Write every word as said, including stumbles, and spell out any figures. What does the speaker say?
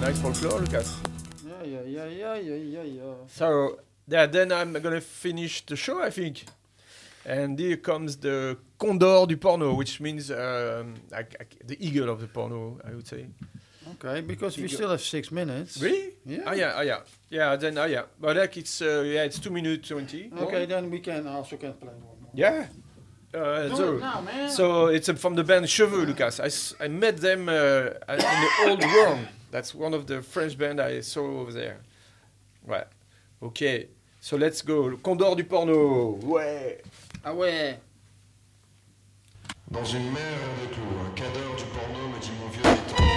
nice folklore, Lucas. Yeah, yeah, yeah, yeah, yeah, yeah, yeah. So yeah, then I'm gonna finish the show, I think. And here comes the condor du porno, which means um, like, like the eagle of the porno, I would say. Okay, because we You go- still have six minutes. Really? Yeah. Ah yeah, ah yeah, yeah. Then ah yeah, but like it's uh, yeah, it's two minutes twenty. Okay, then we can also can play one more. Yeah. Uh, Do so, it now, man. so it's uh, from the band Cheveux, Lucas. I, s- I met them uh, in the Old Worm. That's one of the French band I saw over there. Ouais. Ok. So let's go. Le Condor du porno. Ouais. Ah ouais. Dans une mer de clous, un cadre du porno me dit mon vieux détend.